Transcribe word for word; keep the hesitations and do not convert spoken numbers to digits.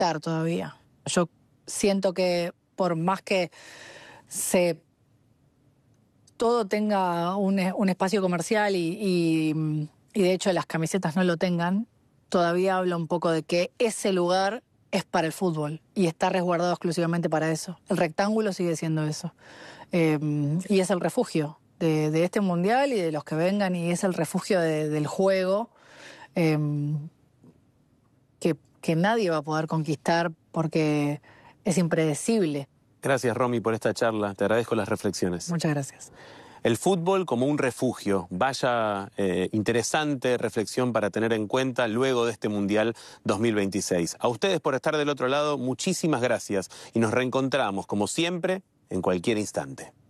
estar todavía. Yo siento que por más que se todo tenga un, un espacio comercial y, y, y de hecho las camisetas no lo tengan, todavía habla un poco de que ese lugar es para el fútbol y está resguardado exclusivamente para eso. El rectángulo sigue siendo eso. Eh, y es el refugio de, de este mundial y de los que vengan, y es el refugio de, del juego eh, que, que nadie va a poder conquistar porque es impredecible. Gracias, Romy, por esta charla. Te agradezco las reflexiones. Muchas gracias. El fútbol como un refugio. Vaya eh, interesante reflexión para tener en cuenta luego de este Mundial dos mil veintiséis. A ustedes por estar del otro lado, muchísimas gracias y nos reencontramos, como siempre, en cualquier instante.